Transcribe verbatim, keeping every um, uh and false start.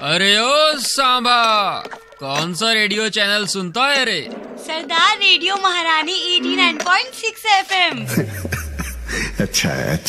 अरे ओ सांबा, कौन सा रेडियो चैनल सुनता है रे? सरदार रेडियो महारानी eighty nine point six F M. अच्छा है।